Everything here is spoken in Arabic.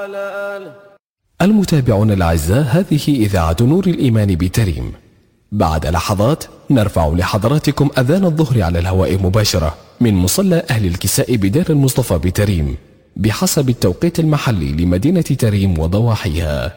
وعلى آله. المتابعون الأعزاء، هذه إذاعة نور الإيمان بتريم. بعد لحظات نرفع لحضراتكم أذان الظهر على الهواء مباشرة من مصلى أهل الكساء بدار المصطفى بتريم بحسب التوقيت المحلي لمدينة تريم وضواحيها.